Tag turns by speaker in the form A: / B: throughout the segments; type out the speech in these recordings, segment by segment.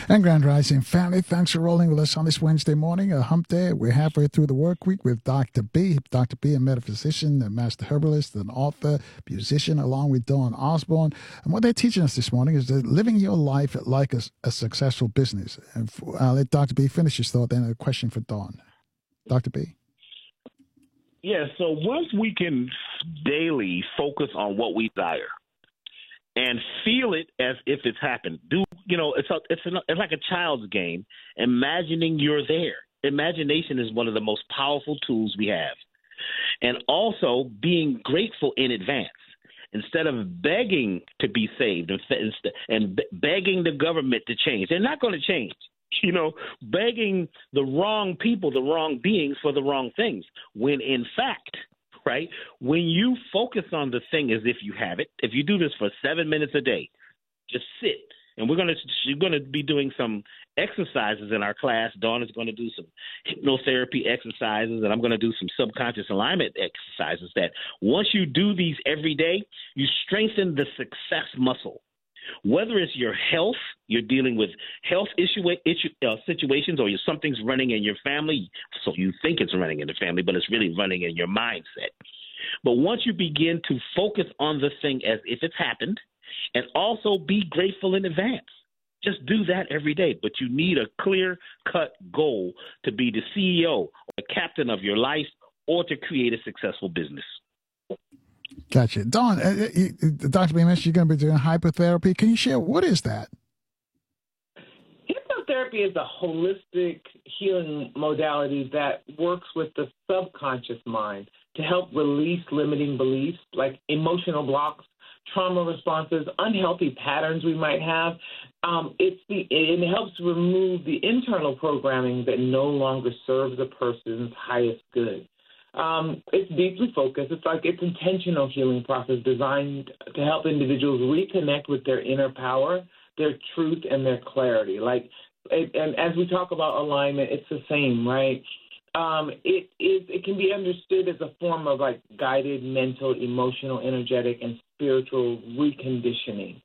A: And Grand Rising family, thanks for rolling with us on this Wednesday morning, a hump day. We're halfway through the work week with Dr. B. Dr. B, a metaphysician, a master herbalist, an author, musician, along with Dawn Osborne. And what they're teaching us this morning is that living your life like a successful business. And I'll let Dr. B finish his thought, then a question for Dawn. Dr. B.
B: Yeah, so once we can daily focus on what we desire and feel it as if it's happened, it's like a child's game, imagining you're there. Imagination is one of the most powerful tools we have. And also being grateful in advance. Instead of begging to be saved and begging the government to change, they're not going to change. Begging the wrong people, the wrong beings for the wrong things. When in fact, right, when you focus on the thing as if you have it, if you do this for 7 minutes a day, just sit. And you're going to be doing some exercises in our class. Dawn is going to do some hypnotherapy exercises, and I'm going to do some subconscious alignment exercises that once you do these every day, you strengthen the success muscle. Whether it's your health, you're dealing with health situations, or something's running in your family, so you think it's running in the family, but it's really running in your mindset. But once you begin to focus on the thing as if it's happened, and also be grateful in advance, just do that every day. But you need a clear-cut goal to be the CEO or the captain of your life or to create a successful business.
A: Gotcha. Dawn, Dr. B mentioned you're going to be doing hypnotherapy. Can you share what is that?
C: Hypnotherapy is a holistic healing modality that works with the subconscious mind to help release limiting beliefs like emotional blocks, trauma responses, unhealthy patterns we might have. It helps remove the internal programming that no longer serves a person's highest good. It's deeply focused. It's intentional healing process designed to help individuals reconnect with their inner power, their truth, and their clarity. And as we talk about alignment, it's the same, right? It can be understood as a form of guided mental, emotional, energetic, and spiritual reconditioning.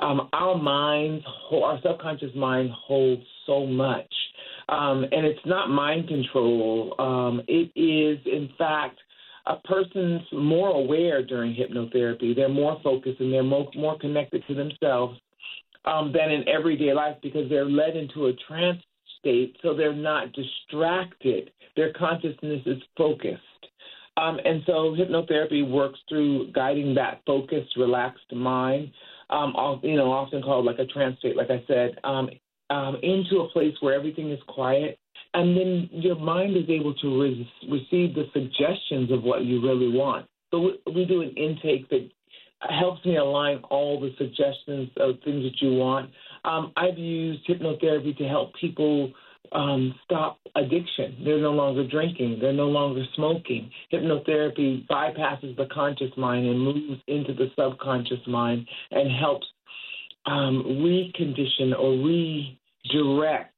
C: Our subconscious mind holds so much. And it's not mind control. It is, in fact, a person's more aware during hypnotherapy. They're more focused and they're more connected to themselves than in everyday life because they're led into a trance state, so they're not distracted. Their consciousness is focused. And so hypnotherapy works through guiding that focused, relaxed mind, often called like a trance state, like I said, into a place where everything is quiet, and then your mind is able to receive the suggestions of what you really want. So we do an intake that helps me align all the suggestions of things that you want. I've used hypnotherapy to help people stop addiction. They're no longer drinking. They're no longer smoking. Hypnotherapy bypasses the conscious mind and moves into the subconscious mind and helps recondition or redirect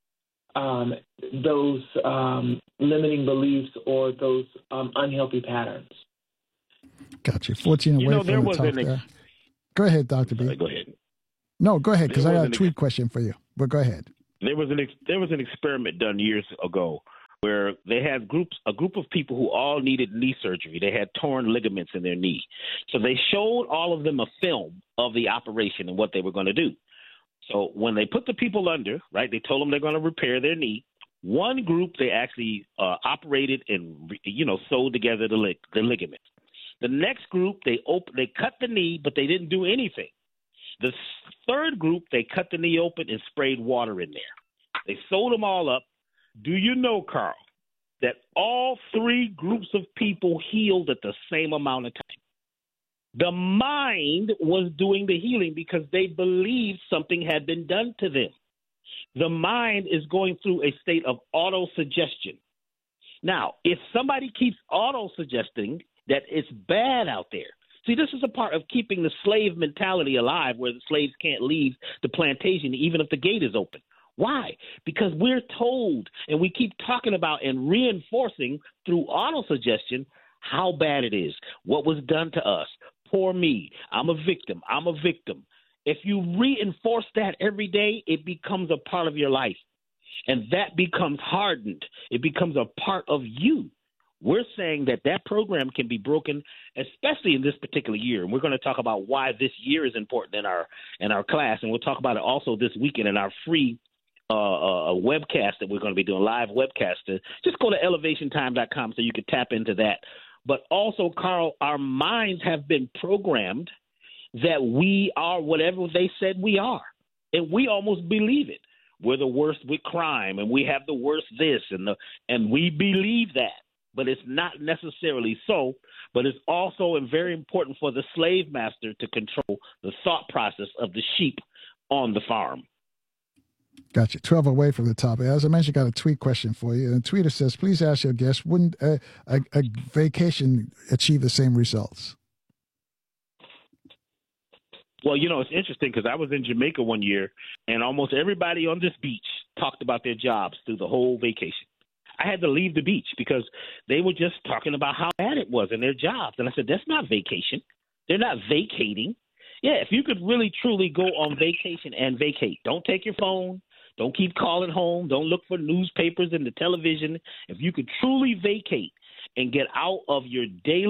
C: those limiting beliefs or those unhealthy patterns.
A: Gotcha. 14 away from the top there. Go ahead, Dr. B.
B: Go ahead.
A: No, go ahead, because I got a tweet question for you. But go ahead.
B: There was an experiment done years ago where they had a group of people who all needed knee surgery. They had torn ligaments in their knee. So they showed all of them a film of the operation and what they were going to do. So when they put the people under, right, they told them they're going to repair their knee. One group, they actually operated and, sewed together the ligaments. The next group, they cut the knee, but they didn't do anything. The third group, they cut the knee open and sprayed water in there. They sewed them all up. Do you know, Carl, that all three groups of people healed at the same amount of time? The mind was doing the healing because they believed something had been done to them. The mind is going through a state of auto-suggestion. Now, if somebody keeps auto-suggesting that it's bad out there, see, this is a part of keeping the slave mentality alive where the slaves can't leave the plantation even if the gate is open. Why? Because we're told and we keep talking about and reinforcing through auto-suggestion how bad it is, what was done to us. Poor me. I'm a victim. If you reinforce that every day, it becomes a part of your life. And that becomes hardened. It becomes a part of you. We're saying that that program can be broken, especially in this particular year. And we're going to talk about why this year is important in our class. And we'll talk about it also this weekend in our free webcast that we're going to be doing, live webcast. Just go to elevationtime.com so you can tap into that. But also, Carl, our minds have been programmed that we are whatever they said we are. And we almost believe it. We're the worst with crime, and we have the worst this, and we believe that. But it's not necessarily so. But it's also very important for the slave master to control the thought process of the sheep on the farm.
A: Gotcha. 12 away from the topic. As I mentioned, got a tweet question for you. And the tweeter says, please ask your guest, wouldn't a vacation achieve the same results?
B: Well, it's interesting because I was in Jamaica one year, and almost everybody on this beach talked about their jobs through the whole vacation. I had to leave the beach because they were just talking about how bad it was in their jobs. And I said, that's not vacation. They're not vacating. Yeah, if you could really, truly go on vacation and vacate, don't take your phone. Don't keep calling home. Don't look for newspapers and the television. If you could truly vacate and get out of your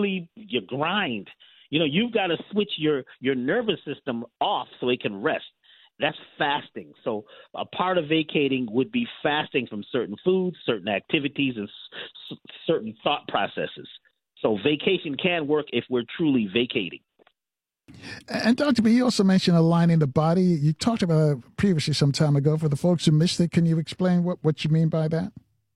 B: grind, you've got to switch your nervous system off so it can rest. That's fasting. So a part of vacating would be fasting from certain foods, certain activities, and certain thought processes. So vacation can work if we're truly vacating.
A: And Dr. B, you also mentioned aligning the body. You talked about it previously some time ago. For the folks who missed it, can you explain what you mean by that?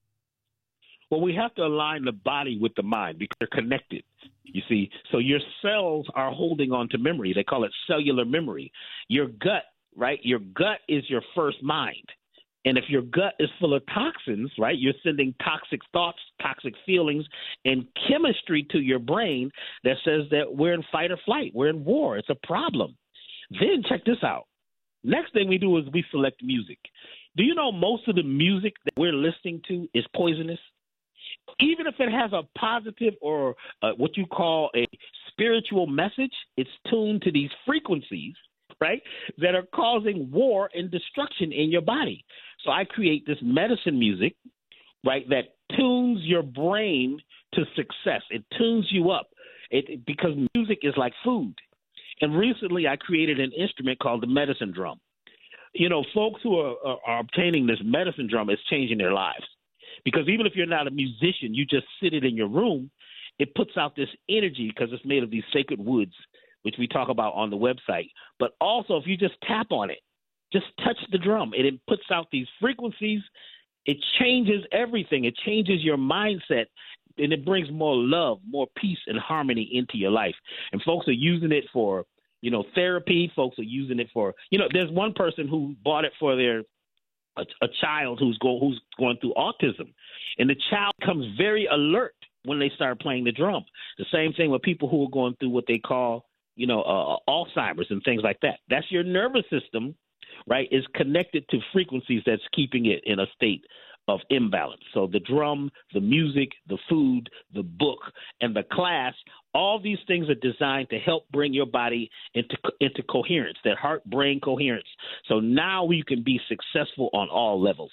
B: Well, we have to align the body with the mind because they're connected, you see. So your cells are holding on to memory. They call it cellular memory. Your gut, right? Your gut is your first mind. And if your gut is full of toxins, right, you're sending toxic thoughts, toxic feelings, and chemistry to your brain that says that we're in fight or flight. We're in war. It's a problem. Then check this out. Next thing we do is we select music. Do you know most of the music that we're listening to is poisonous? Even if it has a positive or what you call a spiritual message, it's tuned to these frequencies, right, that are causing war and destruction in your body. So I create this medicine music, right, that tunes your brain to success. It tunes you up because music is like food. And recently I created an instrument called the medicine drum. Folks who are obtaining this medicine drum is changing their lives. Because even if you're not a musician, you just sit it in your room, it puts out this energy because it's made of these sacred woods, which we talk about on the website. But also, if you just tap on it, just touch the drum, and it puts out these frequencies. It changes everything. It changes your mindset, and it brings more love, more peace, and harmony into your life. And folks are using it for, therapy. Folks are using it for, there's one person who bought it for a child who's going through autism, and the child becomes very alert when they start playing the drum. The same thing with people who are going through what they call, Alzheimer's and things like that. That's your nervous system, right, is connected to frequencies that's keeping it in a state of imbalance. So the drum, the music, the food, the book, and the class, all these things are designed to help bring your body into coherence, that heart-brain coherence. So now you can be successful on all levels.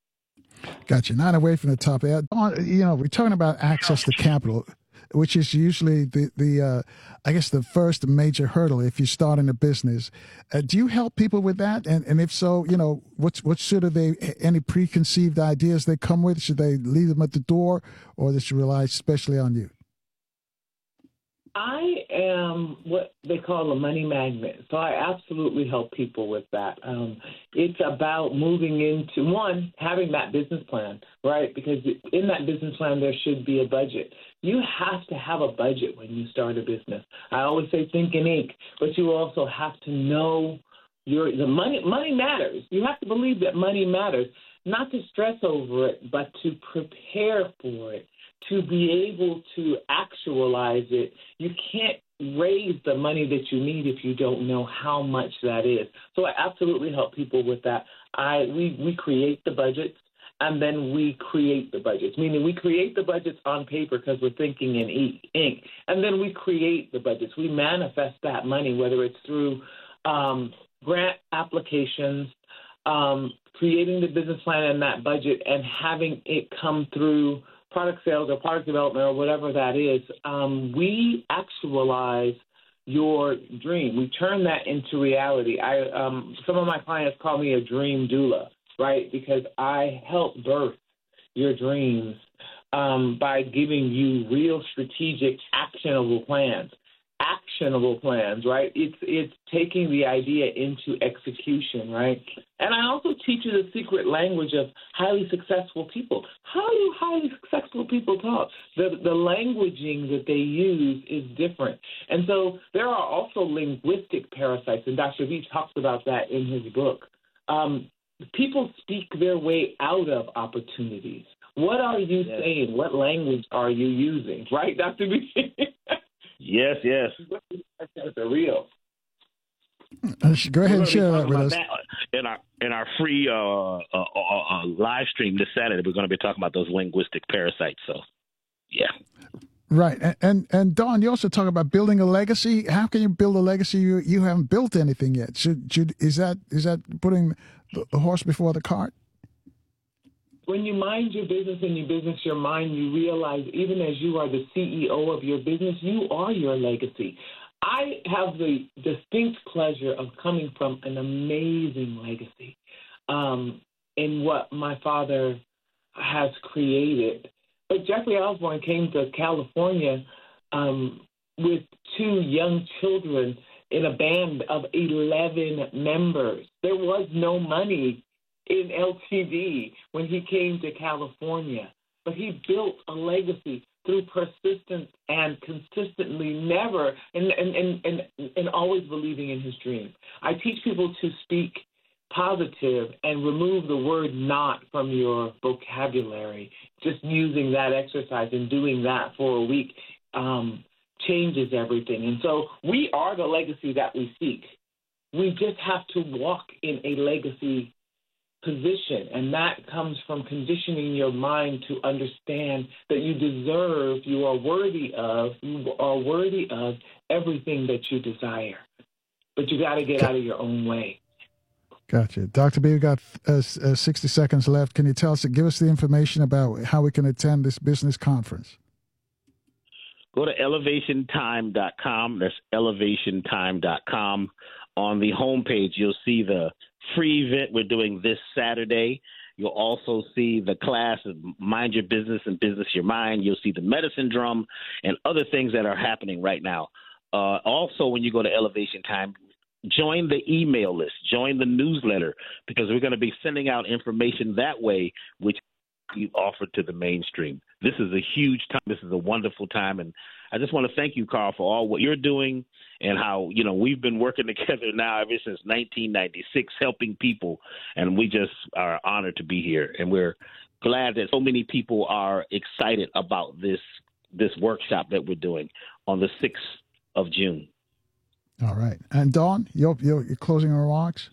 A: Gotcha. Not away from the topic. We're talking about access to capital, which is usually the first major hurdle if you start in a business. Do you help people with that? And if so, what should any preconceived ideas they come with? Should they leave them at the door, or they should rely especially on you?
C: I am what they call a money magnet, so I absolutely help people with that. It's about moving into, one, having that business plan, right? Because in that business plan, there should be a budget. You have to have a budget when you start a business. I always say think in ink, but you also have to know the money matters. You have to believe that money matters, not to stress over it, but to prepare for it. To be able to actualize it, you can't raise the money that you need if you don't know how much that is. So I absolutely help people with that. We create the budgets, and then we create the budgets, meaning we create the budgets on paper because we're thinking in ink, and then we create the budgets. We manifest that money, whether it's through grant applications, creating the business plan and that budget, and having it come through product sales or product development or whatever that is, we actualize your dream. We turn that into reality. Some of my clients call me a dream doula, right? Because I help birth your dreams by giving you real strategic, actionable plans. Actionable plans, right? It's taking the idea into execution, right? And I also teach you the secret language of highly successful people. How do highly successful people talk? The languaging that they use is different. And so there are also linguistic parasites, and Dr. V talks about that in his book. People speak their way out of opportunities. What are you saying? What language are you using? Right, Dr. V?
B: Yes.
C: That's real.
A: Go ahead and share that with us.
B: In our free live stream this Saturday, we're going to be talking about those linguistic parasites. So, yeah.
A: Right. And Dawn, you also talk about building a legacy. How can you build a legacy? You haven't built anything yet. Is that putting the horse before the cart?
C: When you mind your business and you business your mind, you realize even as you are the CEO of your business, you are your legacy. I have the distinct pleasure of coming from an amazing legacy in what my father has created. But Jeffrey Osborne came to California with 2 young children in a band of 11 members. There was no money in LTD when he came to California, but he built a legacy through persistence and consistently never and always believing in his dream. I teach people to speak positive and remove the word not from your vocabulary. Just using that exercise and doing that for a week changes everything. And so we are the legacy that we seek. We just have to walk in a legacy position, and that comes from conditioning your mind to understand that you are worthy of everything that you desire. But you got to get out of your own way.
A: Gotcha. Dr. B, we've got 60 seconds left. Can you give us the information about how we can attend this business conference?
B: Go to elevationtime.com. That's elevationtime.com. On the homepage, you'll see the free event we're doing this Saturday. You'll also see the class of Mind Your Business and Business Your Mind. You'll see the medicine drum and other things that are happening right now. Also, when you go to Elevation Time, join the email list, join the newsletter, because we're going to be sending out information that way, which you offer to the mainstream. This is a huge time. This is a wonderful time. And I just want to thank you, Carl, for all what you're doing and how, we've been working together now ever since 1996, helping people. And we just are honored to be here. And we're glad that so many people are excited about this workshop that we're doing on the 6th of June.
A: All right. And Dawn, your closing remarks?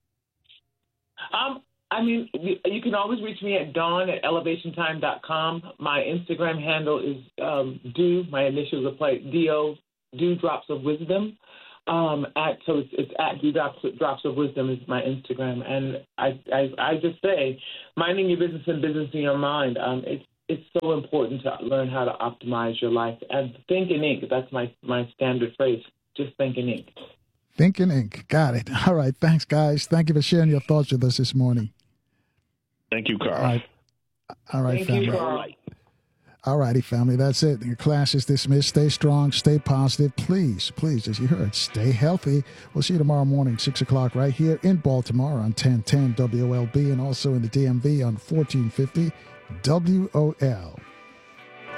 C: You can always reach me at dawn@elevationtime.com. My Instagram handle is my initials apply, D-O, Drops of Wisdom. It's at Drops of Wisdom is my Instagram. And I just say, minding your business and businessing your mind, it's so important to learn how to optimize your life. And think in ink, that's my standard phrase, just think in ink.
A: Think in ink. Got it. All right. Thanks, guys. Thank you for sharing your thoughts with us this morning.
B: Thank you, Carl.
A: All right,
C: Thank
A: family.
C: you, Carl.
A: All righty, family. That's it. Your class is dismissed. Stay strong. Stay positive. Please, as you heard, stay healthy. We'll see you tomorrow morning, 6 o'clock, right here in Baltimore on 1010 WOLB and also in the DMV on 1450 WOL.